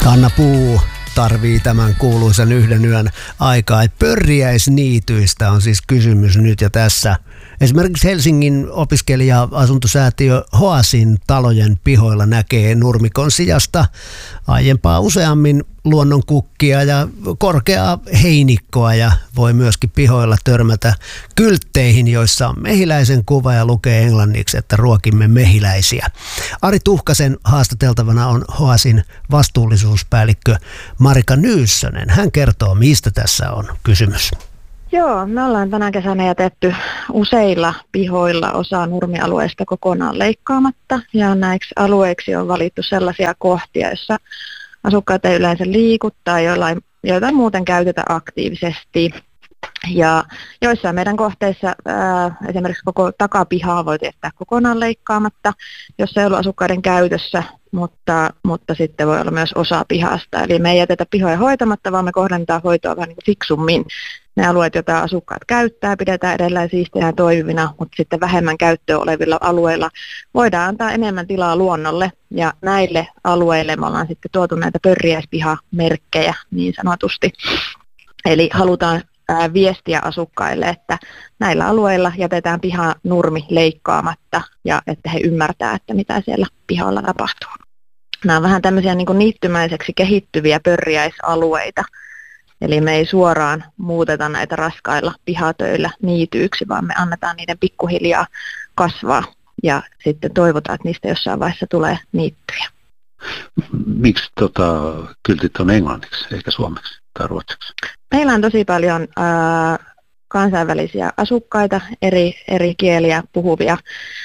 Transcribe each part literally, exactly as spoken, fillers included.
Anna Puu tarvii tämän kuuluisen yhden yön aikaa. Pörriäisniityistä on siis kysymys nyt ja tässä. Esimerkiksi Helsingin opiskelija-asuntosäätiö Hoasin talojen pihoilla näkee nurmikon sijasta aiempaa useammin luonnonkukkia ja korkeaa heinikkoa, ja voi myöskin pihoilla törmätä kyltteihin, joissa on mehiläisen kuva ja lukee englanniksi, että ruokimme mehiläisiä. Ari Tuhkasen haastateltavana on Hoasin vastuullisuuspäällikkö Marika Nyyssönen. Hän kertoo, mistä tässä on kysymys. Joo, me ollaan tänä kesänä jätetty useilla pihoilla osa nurmialueista kokonaan leikkaamatta, ja näiksi alueiksi on valittu sellaisia kohtia, joissa asukkaat ei yleensä liiku tai joita ei muuten käytetä aktiivisesti. Ja joissain meidän kohteissa ää, esimerkiksi koko takapihaa voi jättää kokonaan leikkaamatta, jos ei ollut asukkaiden käytössä, mutta, mutta sitten voi olla myös osa pihasta. Eli me ei jätetä pihoja hoitamatta, vaan me kohdennetaan hoitoa vähän niin kuin fiksummin. Ne alueet, joita asukkaat käyttää, pidetään edelleen siisteinä ja toimivina, mutta sitten vähemmän käyttöä olevilla alueilla voidaan antaa enemmän tilaa luonnolle. Ja näille alueille me ollaan sitten tuotu näitä pörriäispihamerkkejä niin sanotusti. Eli halutaan ää, viestiä asukkaille, että näillä alueilla jätetään piha nurmi leikkaamatta ja että he ymmärtää, että mitä siellä pihalla tapahtuu. Nämä on vähän tämmöisiä niin kuin niittymäiseksi kehittyviä pörriäisalueita. Eli me ei suoraan muuteta näitä raskailla pihatöillä niityiksi, vaan me annetaan niiden pikkuhiljaa kasvaa ja sitten toivotaan, että niistä jossain vaiheessa tulee niittyjä. Miksi tota, kyltit on englanniksi eikä suomeksi tai ruotsiksi? Meillä on tosi paljon ää, kansainvälisiä asukkaita, eri, eri kieliä puhuvia.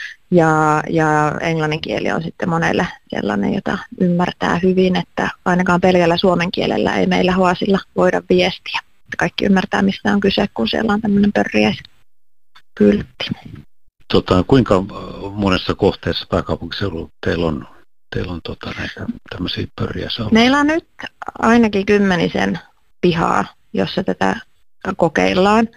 Ja, ja englannin kieli on sitten monelle sellainen, jota ymmärtää hyvin, että ainakaan pelkällä suomen kielellä ei meillä Hoasilla voida viestiä. Kaikki ymmärtää, mistä on kyse, kun siellä on tämmöinen pörriäiskyltti. Tota, kuinka monessa kohteessa pääkaupunkiseudulla teillä on, teillä on tota, näitä tämmöisiä pörriäisalueita? Meillä on nyt ainakin kymmenisen pihaa, jossa tätä kokeillaan.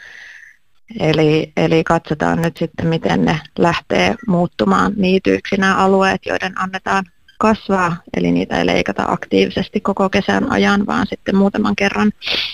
Eli, eli katsotaan nyt sitten, miten ne lähtee muuttumaan niityiksi nämä alueet, joiden annetaan kasvaa. Eli niitä ei leikata aktiivisesti koko kesän ajan, vaan sitten muutaman kerran,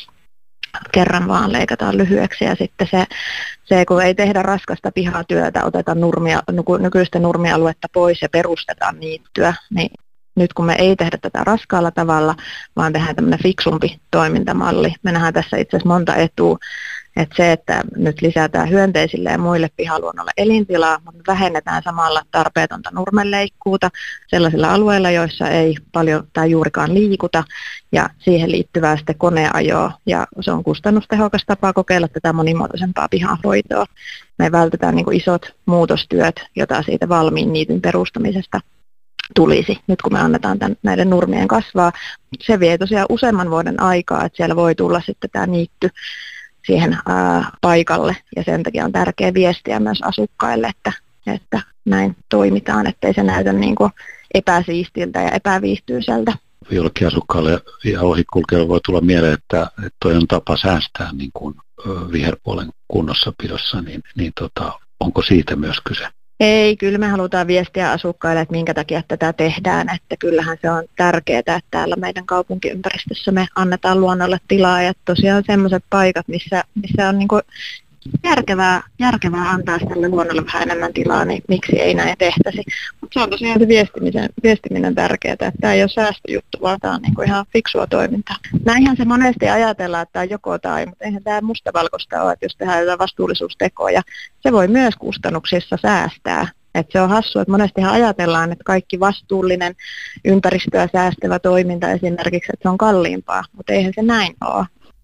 kerran vaan leikataan lyhyeksi. Ja sitten se, se, kun ei tehdä raskasta pihatyötä, otetaan nurmia, nykyistä nurmialuetta pois ja perustetaan niittyä, niin nyt kun me ei tehdä tätä raskaalla tavalla, vaan tehdään tämmöinen fiksumpi toimintamalli. Me nähdään tässä itse asiassa monta etua. Että se, että nyt lisätään hyönteisille ja muille pihaluonnolle elintilaa, mutta vähennetään samalla tarpeetonta nurmenleikkuuta sellaisilla alueilla, joissa ei paljon tai juurikaan liikuta, ja siihen liittyvää sitten koneajoa, ja se on kustannustehokas tapa kokeilla tätä monimuotoisempaa pihanhoitoa. Me vältetään niin kuin isot muutostyöt, jota siitä valmiin niityn perustamisesta tulisi, nyt kun me annetaan tämän, näiden nurmien kasvaa. Se vie tosiaan useamman vuoden aikaa, että siellä voi tulla sitten tämä niitty siihen ää, paikalle, ja sen takia on tärkeää viestiä myös asukkaille, että, että näin toimitaan, ettei se näytä niin kuin epäsiistiltä ja epäviihtyiseltä. Jollekin asukkaalle ja ohikulkijalle voi tulla mieleen, että, että toi on tapa säästää niin kuin viherpuolen kunnossapidossa, niin, niin tota, onko siitä myös kyse? Ei, kyllä me halutaan viestiä asukkaille, että minkä takia tätä tehdään, että kyllähän se on tärkeää, että täällä meidän kaupunkiympäristössä me annetaan luonnolle tilaa, ja tosiaan sellaiset paikat, missä, missä on niin kuin järkevää, järkevää antaa tälle luonnolle vähän enemmän tilaa, niin miksi ei näin tehtäisi. Mutta se on tosiaan se viestiminen, viestiminen tärkeää, että tämä ei ole säästöjuttu, vaan tämä on niin kuin ihan fiksua toimintaa. Näinhän se monesti ajatellaan, että tämä on joko tai, mutta eihän tämä mustavalkoista ole, että jos tehdään jotain vastuullisuustekoja, se voi myös kustannuksissa säästää. Että se on hassua, että monestihan ajatellaan, että kaikki vastuullinen ympäristöä säästävä toiminta esimerkiksi, että se on kalliimpaa, mutta eihän se näin ole.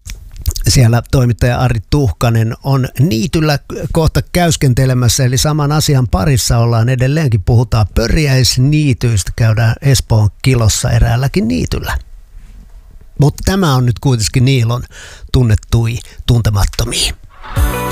Siellä toimittaja Ari Tuhkanen on niityllä kohta käyskentelemässä, eli saman asian parissa ollaan edelleenkin. Puhutaan pörriäisniityistä, käydään Espoon Kilossa eräälläkin niityllä. Mutta tämä on nyt kuitenkin Niilon tunnettui tuntemattomia.